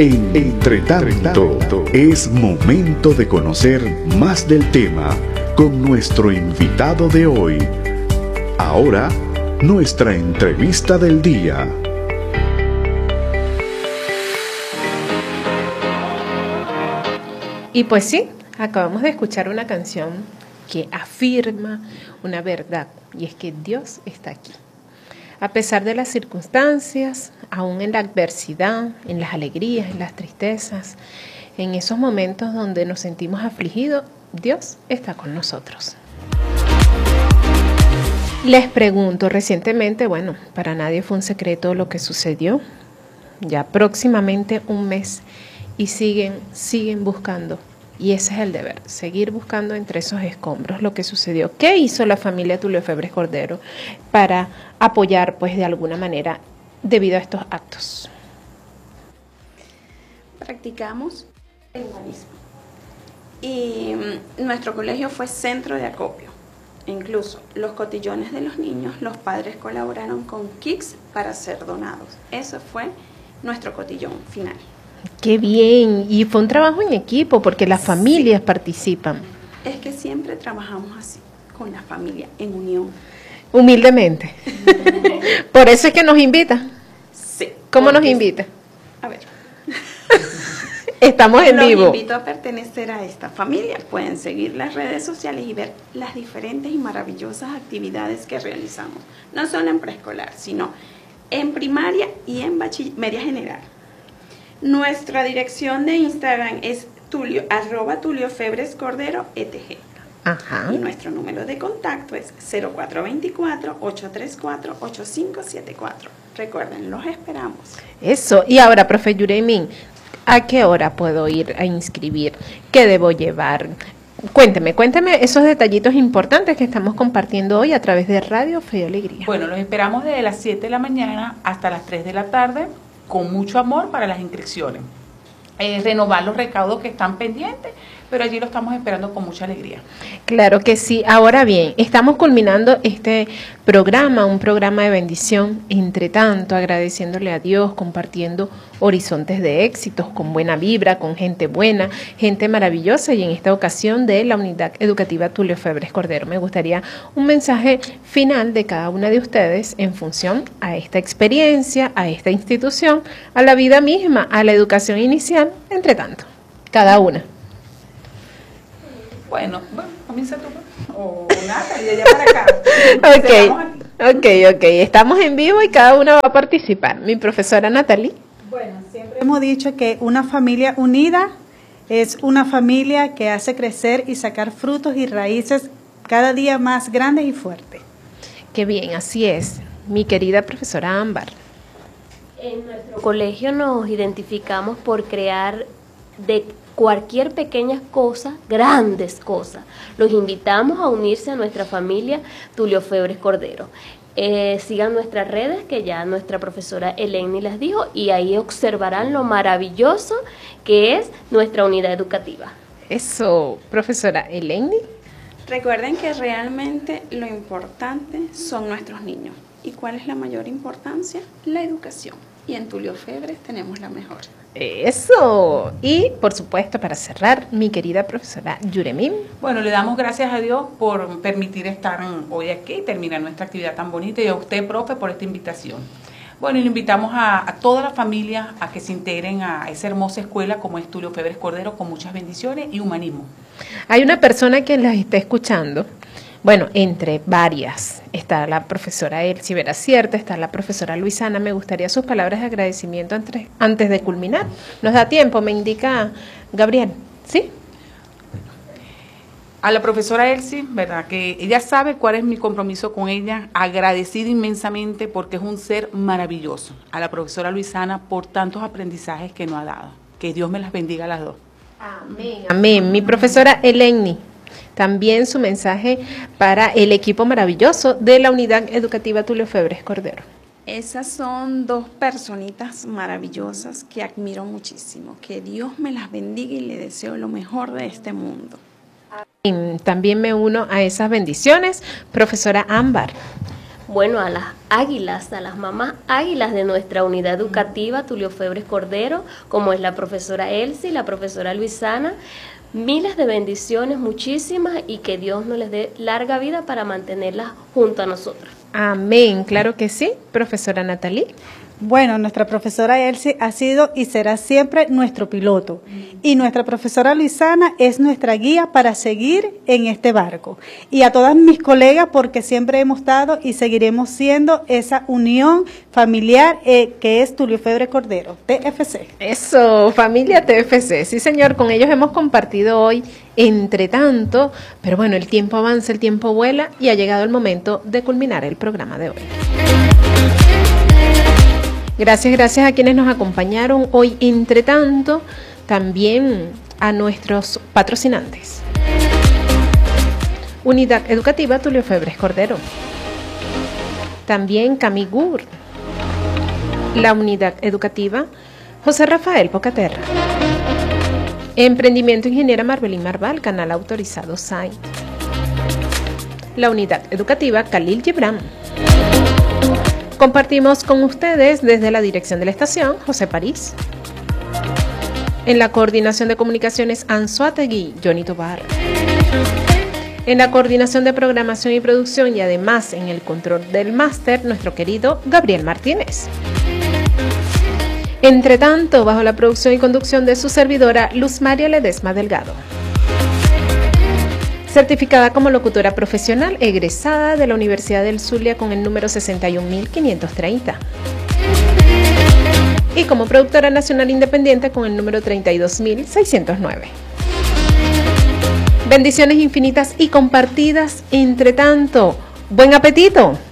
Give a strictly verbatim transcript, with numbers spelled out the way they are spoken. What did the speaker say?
Entre tanto, es momento de conocer más del tema con nuestro invitado de hoy. Ahora, nuestra entrevista del día. Y pues sí, acabamos de escuchar una canción que afirma una verdad, y es que Dios está aquí. A pesar de las circunstancias, aún en la adversidad, en las alegrías, en las tristezas, en esos momentos donde nos sentimos afligidos, Dios está con nosotros. Les pregunto, recientemente, bueno, para nadie fue un secreto lo que sucedió, ya próximamente un mes, y siguen, siguen buscando. Y ese es el deber, seguir buscando entre esos escombros lo que sucedió. ¿Qué hizo la familia Tulio Febres Cordero para apoyar, pues, de alguna manera, debido a estos actos? Practicamos el humanismo. Y nuestro colegio fue centro de acopio. Incluso los cotillones de los niños, los padres colaboraron con kits para ser donados. Eso fue nuestro cotillón final. ¡Qué bien! Y fue un trabajo en equipo porque las familias sí participan. Es que siempre trabajamos así, con la familia, en unión. Humildemente. Por eso es que nos invita. Sí. ¿Cómo nos invita? A ver. Estamos en Los vivo. Los invito a pertenecer a esta familia. Pueden seguir las redes sociales y ver las diferentes y maravillosas actividades que realizamos. No solo en preescolar, sino en primaria y en bachiller, media general. Nuestra dirección de Instagram es tulio, arroba Tulio Febres Cordero E T G. Ajá. Y nuestro número de contacto es cero cuatro dos cuatro, ocho tres cuatro, ocho cinco siete cuatro. Recuerden, los esperamos. Eso. Y ahora, profe Yuremin, ¿a qué hora puedo ir a inscribir? ¿Qué debo llevar? Cuénteme, cuénteme esos detallitos importantes que estamos compartiendo hoy a través de Radio Fe y Alegría. Bueno, los esperamos desde las siete de la mañana hasta las tres de la tarde, con mucho amor para las inscripciones. Eh, renovar los recaudos que están pendientes, pero allí lo estamos esperando con mucha alegría. Claro que sí. Ahora bien, estamos culminando este programa, un programa de bendición, entre tanto, agradeciéndole a Dios, compartiendo horizontes de éxitos, con buena vibra, con gente buena, gente maravillosa, y en esta ocasión de la Unidad Educativa Tulio Febres Cordero. Me gustaría un mensaje final de cada una de ustedes en función a esta experiencia, a esta institución, a la vida misma, a la educación inicial, entre tanto, cada una. Bueno, bueno, comienza tú, o Natalie, de allá para acá. Ok, ok, ok. Estamos en vivo y cada una va a participar. Mi profesora Natalie. Bueno, siempre hemos dicho que una familia unida es una familia que hace crecer y sacar frutos y raíces cada día más grandes y fuertes. Qué bien, así es. Mi querida profesora Ámbar. En nuestro colegio nos identificamos por crear de cualquier pequeña cosa, grandes cosas. Los invitamos a unirse a nuestra familia Tulio Febres Cordero. Eh, sigan nuestras redes, que ya nuestra profesora Eleni las dijo, y ahí observarán lo maravilloso que es nuestra unidad educativa. Eso, profesora Eleni. Recuerden que realmente lo importante son nuestros niños. ¿Y cuál es la mayor importancia? La educación. Y en Tulio Febres tenemos la mejor. Eso. Y, por supuesto, para cerrar, mi querida profesora Yuremin. Bueno, le damos gracias a Dios por permitir estar hoy aquí y terminar nuestra actividad tan bonita, y a usted, profe, por esta invitación. Bueno, y le invitamos a, a toda la familia a que se integren a esa hermosa escuela como es Tulio Febres Cordero, con muchas bendiciones y humanismo. Hay una persona que las está escuchando. Bueno, entre varias, está la profesora Elsie Veracierta, está la profesora Luisana. Me gustaría sus palabras de agradecimiento antes, antes de culminar. Nos da tiempo, me indica Gabriel, ¿sí? A la profesora Elsie, ¿verdad? Que ella sabe cuál es mi compromiso con ella, agradecida inmensamente porque es un ser maravilloso. A la profesora Luisana por tantos aprendizajes que nos ha dado. Que Dios me las bendiga a las dos. Amén. Amén. Mi profesora Eleni. También su mensaje para el equipo maravilloso de la Unidad Educativa Tulio Febres Cordero. Esas son dos personitas maravillosas que admiro muchísimo. Que Dios me las bendiga y le deseo lo mejor de este mundo. También me uno a esas bendiciones. Profesora Ámbar. bueno, a las águilas, a las mamás águilas de nuestra unidad educativa Tulio Febres Cordero, como es la profesora Elsie y la profesora Luisana. Miles de bendiciones, muchísimas, y que Dios nos les dé larga vida para mantenerlas junto a nosotros. Amén, claro que sí. Profesora Natalie. Bueno, nuestra profesora Elsie ha sido y será siempre nuestro piloto, y nuestra profesora Luisana es nuestra guía para seguir en este barco. Y a todas mis colegas, porque siempre hemos estado y seguiremos siendo esa unión familiar eh, que es Tulio Febres Cordero, T F C. Eso, familia T F C, sí señor, con ellos hemos compartido hoy Entre Tanto, pero bueno, el tiempo avanza, el tiempo vuela y ha llegado el momento de culminar el programa de hoy. Gracias, gracias a quienes nos acompañaron hoy Entre Tanto, también a nuestros patrocinantes. Unidad Educativa Tulio Febres Cordero, también Camigur, la Unidad Educativa José Rafael Pocaterra, Emprendimiento Ingeniera Marbelín Marval, canal autorizado S A I, la Unidad Educativa Khalil Gibran. Compartimos con ustedes desde la dirección de la estación, José París. En la coordinación de comunicaciones, Anzuategui, Johnny Tobar. En la coordinación de programación y producción y además en el control del máster, nuestro querido Gabriel Martínez. Entre tanto, bajo la producción y conducción de su servidora, Luz María Ledesma Delgado. Certificada como locutora profesional, egresada de la Universidad del Zulia con el número sesenta y un mil quinientos treinta. Y como productora nacional independiente con el número treinta y dos mil seiscientos nueve. Bendiciones infinitas y compartidas. Entre tanto, buen apetito.